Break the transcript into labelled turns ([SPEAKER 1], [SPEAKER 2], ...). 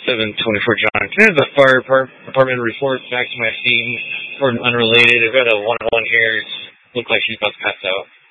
[SPEAKER 1] 724 John. Can I have the fire department report back to my scene for an unrelated? I've got a 1-on-1 here. It looks like she's about to pass out.